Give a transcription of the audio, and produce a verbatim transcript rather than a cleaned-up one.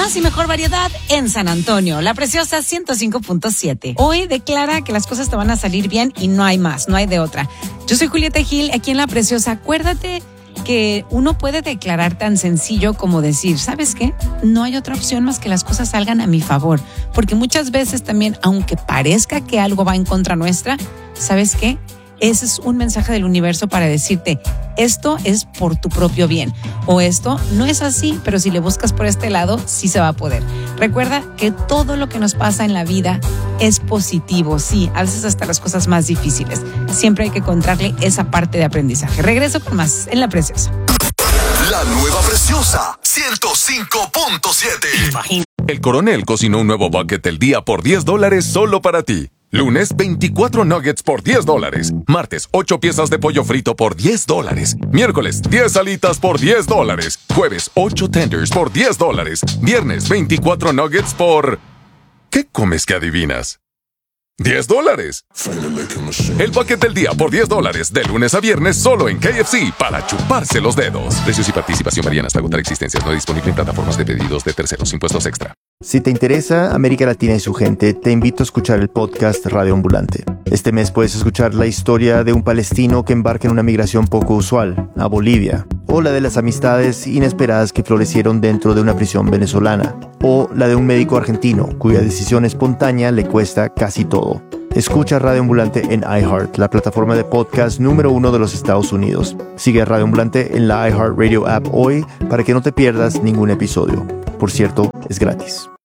Más y mejor variedad en San Antonio, La Preciosa ciento cinco punto siete. Hoy declara que las cosas te van a salir bien y no hay más, no hay de otra. Yo soy Julieta Gil, aquí en La Preciosa. Acuérdate que uno puede declarar tan sencillo como decir, ¿sabes qué? No hay otra opción más que las cosas salgan a mi favor. Porque muchas veces también, aunque parezca que algo va en contra nuestra, ¿sabes qué? Ese es un mensaje del universo para decirte, esto es por tu propio bien. O esto no es así, pero si le buscas por este lado, sí se va a poder. Recuerda que todo lo que nos pasa en la vida es positivo. Sí, a veces hasta las cosas más difíciles. Siempre hay que encontrarle esa parte de aprendizaje. Regreso con más en La Preciosa. La nueva Preciosa ciento cinco punto siete. Imagina. El Coronel cocinó un nuevo bucket del día por diez dólares solo para ti. Lunes, veinticuatro nuggets por diez dólares. Martes, ocho piezas de pollo frito por diez dólares. Miércoles, diez alitas por diez dólares. Jueves, ocho tenders por diez dólares. Viernes, veinticuatro nuggets por... ¿Qué comes que adivinas? diez dólares. El bucket del día por diez dólares. De lunes a viernes solo en K F C para chuparse los dedos. Precios y participación varían hasta agotar existencias. No disponible en plataformas de pedidos de terceros. Impuestos extra. Si te interesa América Latina y su gente, te invito a escuchar el podcast Radio Ambulante. Este mes puedes escuchar la historia de un palestino que embarca en una migración poco usual, a Bolivia, o la de las amistades inesperadas que florecieron dentro de una prisión venezolana, o la de un médico argentino cuya decisión espontánea le cuesta casi todo. Escucha Radio Ambulante en iHeart, la plataforma de podcast número uno de los Estados Unidos. Sigue a Radio Ambulante en la iHeartRadio app hoy para que no te pierdas ningún episodio. Por cierto, es gratis.